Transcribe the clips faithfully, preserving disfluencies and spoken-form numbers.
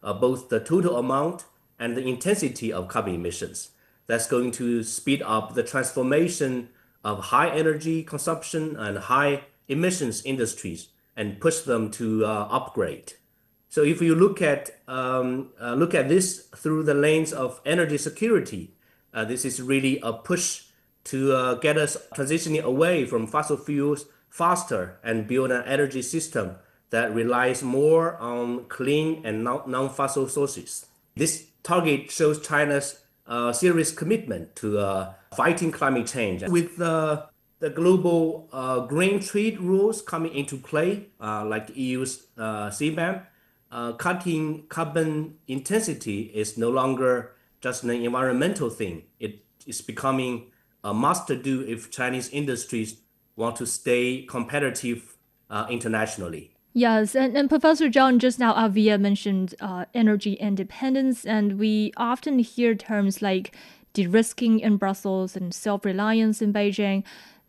uh, both the total amount and the intensity of carbon emissions. That's going to speed up the transformation of high energy consumption and high emissions industries and push them to uh, upgrade. So if you look at um, uh, look at this through the lens of energy security, uh, this is really a push to uh, get us transitioning away from fossil fuels faster and build an energy system that relies more on clean and non fossil sources. This target shows China's uh, serious commitment to uh, fighting climate change. With uh, the global uh, green trade rules coming into play, uh, like E U's uh, C BAM, uh, cutting carbon intensity is no longer just an environmental thing. It is becoming a must-do if Chinese industries want to stay competitive uh, internationally. Yes, and, and Professor Zhang, just now Avia mentioned uh, energy independence, and we often hear terms like de-risking in Brussels and self-reliance in Beijing.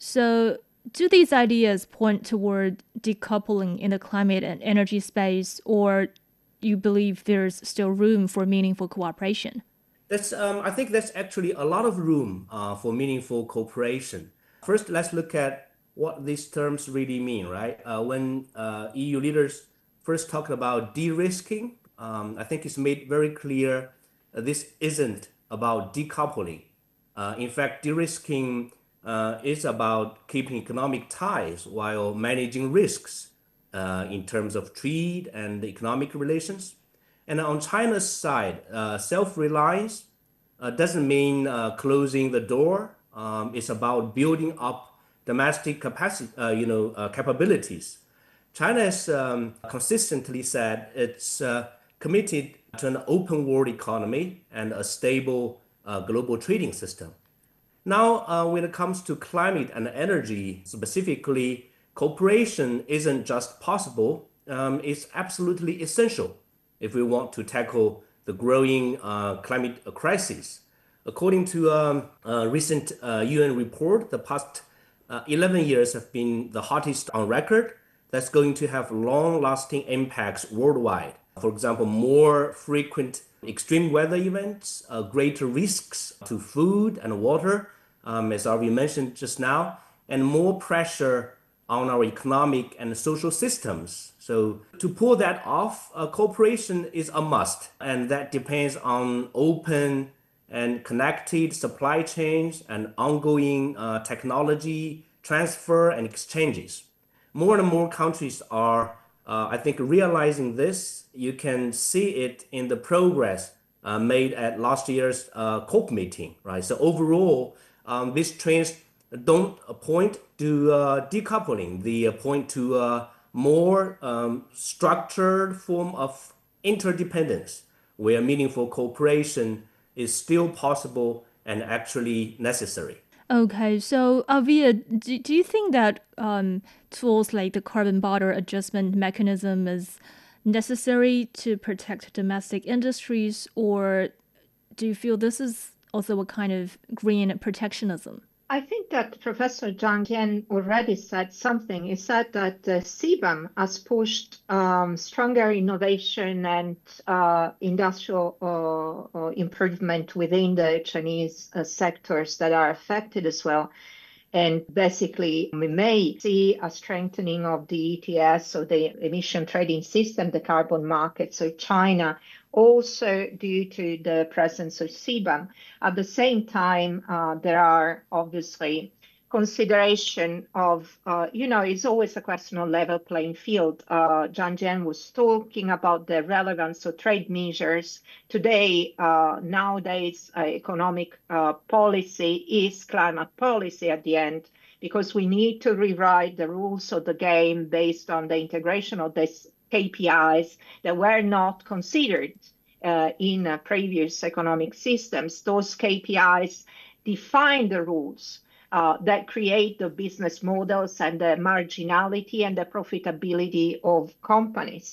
So do these ideas point toward decoupling in the climate and energy space, or you believe there's still room for meaningful cooperation? That's, um, I think there's actually a lot of room uh, for meaningful cooperation. First, let's look at what these terms really mean, right? Uh, when uh, E U leaders first talked about de-risking, um, I think it's made very clear uh, this isn't about decoupling. Uh, in fact, de-risking uh, is about keeping economic ties while managing risks uh, in terms of trade and economic relations. And on China's side, uh, self-reliance uh, doesn't mean uh, closing the door. Um, it's about building up domestic capacity, uh, you know, uh, capabilities. China has um, consistently said it's uh, committed to an open world economy and a stable uh, global trading system. Now, uh, when it comes to climate and energy specifically, cooperation isn't just possible, um, it's absolutely essential if we want to tackle the growing uh, climate crisis. According to um, a recent uh, U N report, the past uh, eleven years have been the hottest on record. That's going to have long lasting impacts worldwide. For example, more frequent extreme weather events, uh, greater risks to food and water, um, as already mentioned just now, and more pressure on our economic and social systems. So to pull that off, uh, cooperation is a must, and that depends on open and connected supply chains and ongoing uh, technology transfer and exchanges. More and more countries are, uh, I think, realizing this. You can see it in the progress uh, made at last year's uh, COP meeting, right? So overall, um, these trends don't point to uh, decoupling. They uh, point to a more um, structured form of interdependence, where meaningful cooperation is still possible and actually necessary. Okay, so Avia, do, do you think that um, tools like the carbon border adjustment mechanism is necessary to protect domestic industries, or do you feel this is also a kind of green protectionism? I think that Professor Zhang Jian already said something. He said that uh, C BAM has pushed um, stronger innovation and uh, industrial uh, uh, improvement within the Chinese uh, sectors that are affected as well. And basically, we may see a strengthening of the E T S, so the emission trading system, the carbon market. So China, also due to the presence of C BAM. At the same time, uh, there are obviously consideration of, uh, you know, it's always a question of level playing field. Uh, Zhang Jian was talking about the relevance of trade measures. Today, uh, nowadays, uh, economic uh, policy is climate policy at the end, because we need to rewrite the rules of the game based on the integration of these K P Is that were not considered uh, in uh, previous economic systems. Those K P Is define the rules uh, that create the business models and the marginality and the profitability of companies.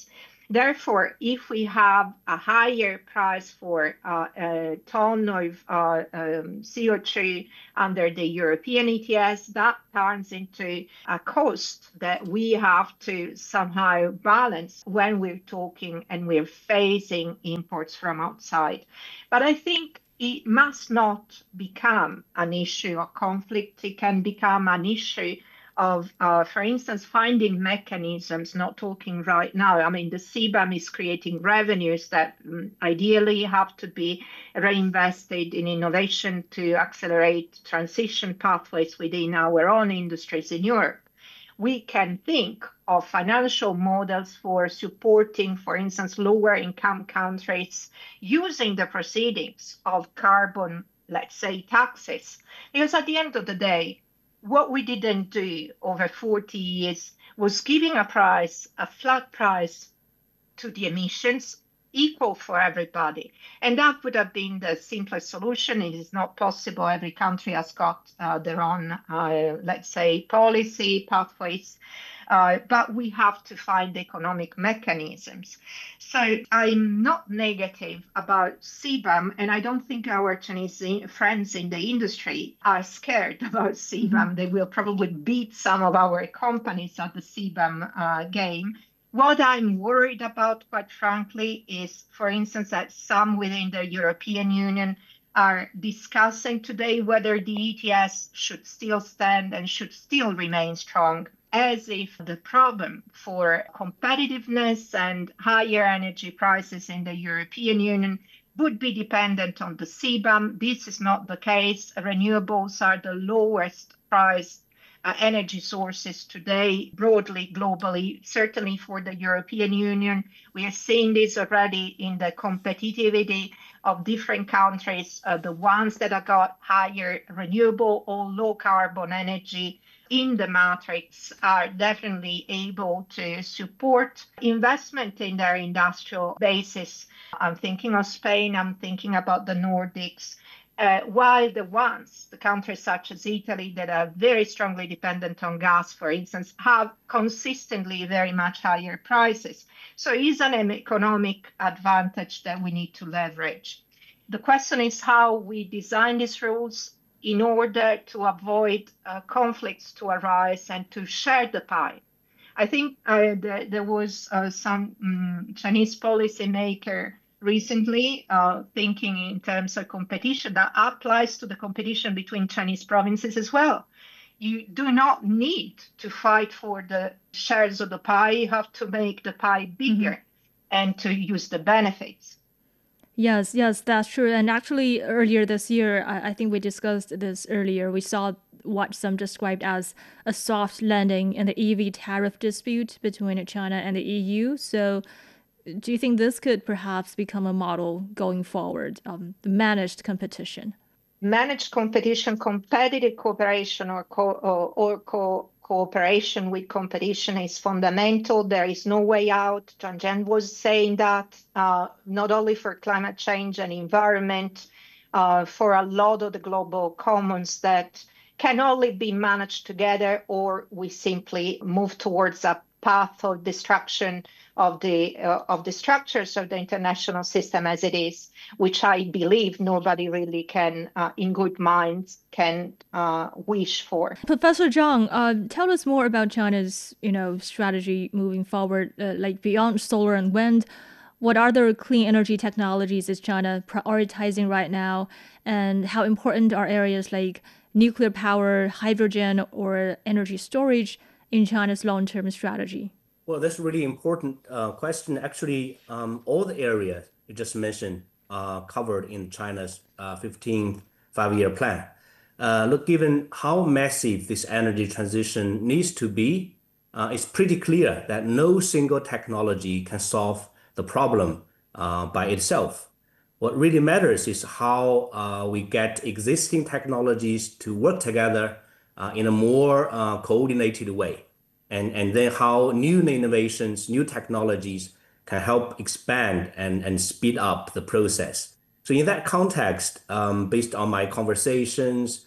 Therefore, if we have a higher price for uh, a ton of uh, um, C O two under the European E T S, that turns into a cost that we have to somehow balance when we're talking and we're facing imports from outside. But I think it must not become an issue of conflict. It can become an issue of, uh, for instance, finding mechanisms, not talking right now. I mean, the C B A M is creating revenues that um, ideally have to be reinvested in innovation to accelerate transition pathways within our own industries in Europe. We can think of financial models for supporting, for instance, lower income countries using the proceedings of carbon, let's say, taxes. Because at the end of the day, what we didn't do over forty years was giving a price, a flat price to the emissions equal for everybody. And that would have been the simplest solution. It is not possible. Every country has got uh, their own, uh, let's say, policy pathways. Uh, but we have to find economic mechanisms. So I'm not negative about C B A M, and I don't think our Chinese friends in the industry are scared about C B A M. Mm-hmm. They will probably beat some of our companies at the C B A M uh, game. What I'm worried about, quite frankly, is, for instance, that some within the European Union are discussing today whether the E T S should still stand and should still remain strong, as if the problem for competitiveness and higher energy prices in the European Union would be dependent on the C B A M. This is not the case. Renewables are the lowest priced uh, energy sources today, broadly, globally, certainly for the European Union. We are seeing this already in the competitivity of different countries, uh, the ones that have got higher renewable or low carbon energy in the matrix are definitely able to support investment in their industrial bases. I'm thinking of Spain, I'm thinking about the Nordics, uh, while the ones, the countries such as Italy that are very strongly dependent on gas, for instance, have consistently very much higher prices. So it is an economic advantage that we need to leverage. The question is how we design these rules in order to avoid uh, conflicts to arise and to share the pie. I think uh, the, there was uh, some um, Chinese policymaker recently uh, thinking in terms of competition that applies to the competition between Chinese provinces as well. You do not need to fight for the shares of the pie. You have to make the pie bigger mm-hmm. and to use the benefits. Yes, yes, that's true. And actually, earlier this year, I, I think we discussed this earlier. We saw what some described as a soft landing in the E V tariff dispute between China and the E U. So do you think this could perhaps become a model going forward, um, the managed competition? Managed competition, competitive cooperation, or, co- or, or co- cooperation with competition is fundamental. There is no way out. Zhang Zhen was saying that uh, not only for climate change and environment, uh, for a lot of the global commons that can only be managed together, or we simply move towards a path of destruction of the uh, of the structures of the international system as it is, which I believe nobody really can, uh, in good minds, can uh, wish for. Professor Zhang, uh, tell us more about China's, you know, strategy moving forward, uh, like beyond solar and wind. What other clean energy technologies is China prioritizing right now, and how important are areas like nuclear power, hydrogen, or energy storage in China's long-term strategy? Well, that's a really important uh, question. Actually, um, all the areas you just mentioned are covered in China's uh, fifteen five-year plan. Uh, look, given how massive this energy transition needs to be, uh, it's pretty clear that no single technology can solve the problem uh, by itself. What really matters is how uh, we get existing technologies to work together uh, in a more uh, coordinated way. And, and then how new innovations, new technologies can help expand and, and speed up the process. So in that context, um, based on my conversations,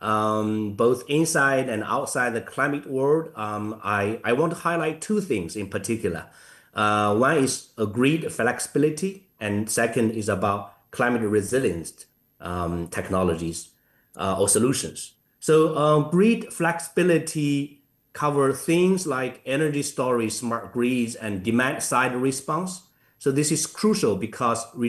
um, both inside and outside the climate world, um, I, I want to highlight two things in particular. Uh, one is a grid flexibility, and second is about climate resilience um, technologies uh, or solutions. So uh, grid flexibility cover things like energy storage, smart grids, and demand side response. So this is crucial because